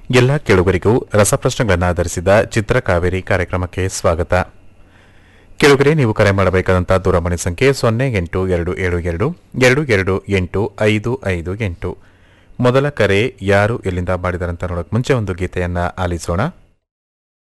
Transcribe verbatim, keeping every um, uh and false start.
ಎಲ್ಲ ಕೇಳುಗರಿಗೂ ರಸಪ್ರಶ್ನೆಗಳನ್ನು ಆಧರಿಸಿದ ಚಿತ್ರಕಾವೇರಿ ಕಾರ್ಯಕ್ರಮಕ್ಕೆ ಸ್ವಾಗತ. ಕೇಳುಗರೆ, ನೀವು ಕರೆ ಮಾಡಬೇಕಾದಂತಹ ದೂರವಾಣಿ ಸಂಖ್ಯೆ ಸೊನ್ನೆ ಎಂಟು ಎರಡು ಏಳು ಎರಡು ಎರಡು ಎರಡು ಎಂಟು ಐದು ಐದು ಎಂಟು. ಮೊದಲ ಕರೆ ಯಾರು ಎಲ್ಲಿಂದ ಮಾಡಿದಾರಂತ ನೋಡೋಕೆ ಮುಂಚೆ ಒಂದು ಗೀತೆಯನ್ನ ಆಲಿಸೋಣ.